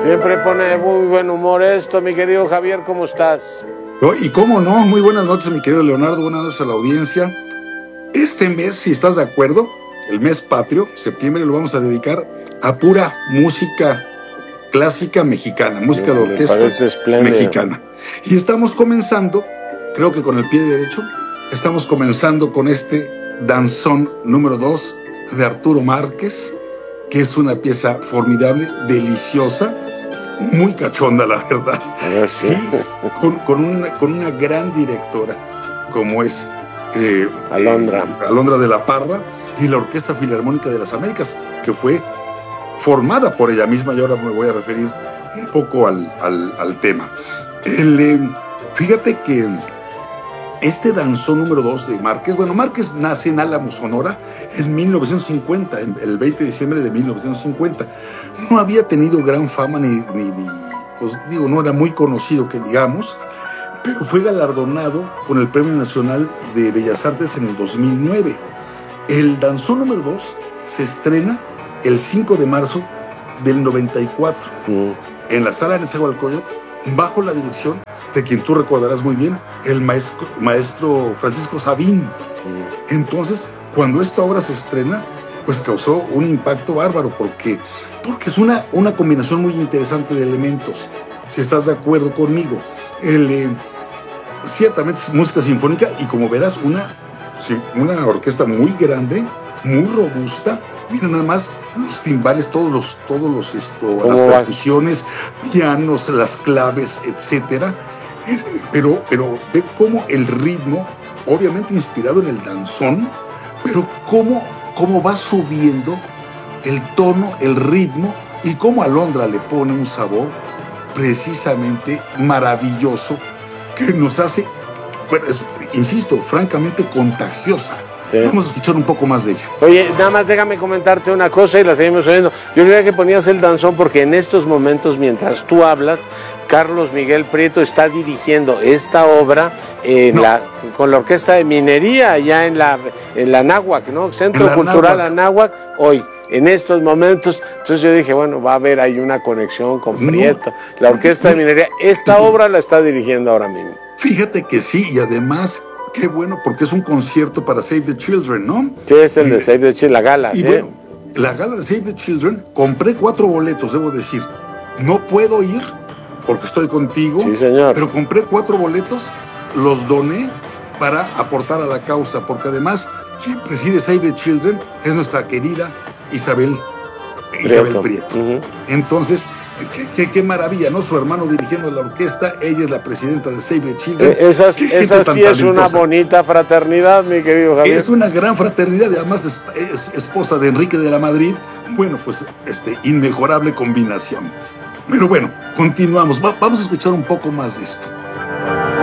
Siempre pone muy buen humor esto, mi querido Javier, ¿cómo estás? Y cómo no, muy buenas noches, mi querido Leonardo, buenas noches a la audiencia. Este mes, si estás de acuerdo, el mes patrio, septiembre, lo vamos a dedicar a pura música clásica mexicana, música de orquesta mexicana. Y estamos comenzando, creo que con el pie derecho, estamos comenzando con este danzón número 2 de Arturo Márquez, que es una pieza formidable, deliciosa, muy cachonda, la verdad. Sí. Con una gran directora, como es Alondra de la Parra, y la Orquesta Filarmónica de las Américas, que fue formada por ella misma, y ahora me voy a referir un poco al tema. Fíjate que este danzón número 2 de Márquez, bueno, Márquez nace en Álamo, Sonora, en 1950, el 20 de diciembre de 1950. No había tenido gran fama, pues digo, no era muy conocido que digamos, pero fue galardonado con el Premio Nacional de Bellas Artes en el 2009. El danzón número 2 se estrena el 5 de marzo del 94 en la Sala Nezahualcóyotl, bajo la dirección de quien tú recordarás muy bien, el maestro Francisco Sabín. Entonces, cuando esta obra se estrena, pues causó un impacto bárbaro, porque es una combinación muy interesante de elementos, si estás de acuerdo conmigo. Ciertamente es música sinfónica y, como verás, una orquesta muy grande, muy robusta. Mira nada más los timbales, todas las percusiones, pianos, las claves, etcétera. Pero ve cómo el ritmo, obviamente inspirado en el danzón, pero cómo va subiendo el tono, el ritmo, y cómo Alondra le pone un sabor precisamente maravilloso que nos hace, bueno, insisto, francamente contagiosa. Sí. Vamos a escuchar un poco más de ella. Oye, nada más déjame comentarte una cosa y la seguimos oyendo. Yo creía que ponías el danzón porque en estos momentos, mientras tú hablas, Carlos Miguel Prieto está dirigiendo esta obra con la Orquesta de Minería allá en la Anáhuac, ¿no? Centro Cultural Anáhuac, hoy. En estos momentos, entonces yo dije, bueno, va a haber ahí una conexión con Prieto. La Orquesta de Minería, esta obra la está dirigiendo ahora mismo. Fíjate que sí, y además, qué bueno, porque es un concierto para Save the Children, ¿no? Sí, es el de Save the Children, la gala. Y bueno, la gala de Save the Children, compré 4 boletos, debo decir. No puedo ir porque estoy contigo. Sí, señor. Pero compré 4 boletos, los doné para aportar a la causa, porque además, quien preside Save the Children es nuestra querida Isabel Prieto. Entonces, qué maravilla, ¿no? Su hermano dirigiendo la orquesta, ella es la presidenta de Save the Children. Esa sí es una bonita fraternidad, mi querido Javier. Es una gran fraternidad, y además es esposa de Enrique de la Madrid. Bueno, pues inmejorable combinación. Pero bueno, continuamos. Vamos a escuchar un poco más de esto.